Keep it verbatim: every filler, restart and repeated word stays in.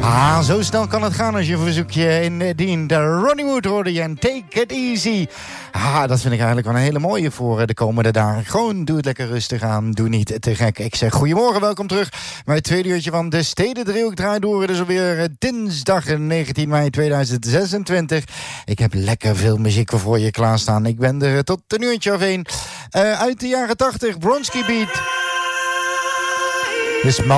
Ah, zo snel kan het gaan als je een verzoekje indient. Ronnie Wood hoorde je en Take It Easy. Ah, dat vind ik eigenlijk wel een hele mooie voor de komende dagen. Gewoon doe het lekker rustig aan, doe niet te gek. Ik zeg goedemorgen, welkom terug bij het tweede uurtje van de Stedendriehoek draait door. Het is alweer dinsdag negentien mei tweeduizend zesentwintig. Ik heb lekker veel muziek voor je klaarstaan. Ik ben er tot een uurtje of één. Uh, uit de jaren tachtig, Bronski Beat. Dus